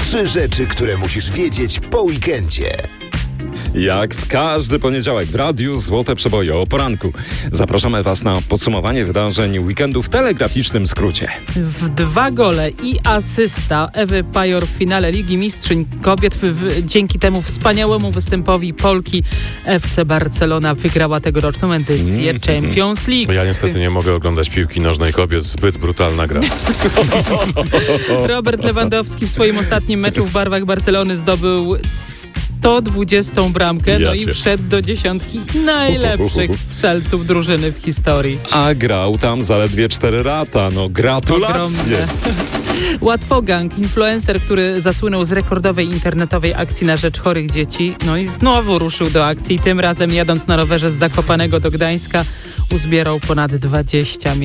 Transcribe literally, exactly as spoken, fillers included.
Trzy rzeczy, które musisz wiedzieć po weekendzie. Jak w każdy poniedziałek w radiu Złote Przeboje o poranku. Zapraszamy Was na podsumowanie wydarzeń weekendu w telegraficznym skrócie. W dwa gole i asysta Ewy Pajor w finale Ligi Mistrzyń Kobiet. W, w, dzięki temu wspaniałemu występowi Polki F C Barcelona wygrała tegoroczną edycję mm, Champions League. Ja niestety nie mogę oglądać piłki nożnej kobiet. Zbyt brutalna gra. Robert Lewandowski w swoim ostatnim meczu w barwach Barcelony zdobył sto dwudziestą bramkę, no i wszedł do dziesiątki najlepszych strzelców drużyny w historii. A grał tam zaledwie cztery lata, no gratulacje. Łatwogang, influencer, który zasłynął z rekordowej internetowej akcji na rzecz chorych dzieci, no i znowu ruszył do akcji. Tym razem jadąc na rowerze z Zakopanego do Gdańska uzbierał ponad dwadzieścia milionów.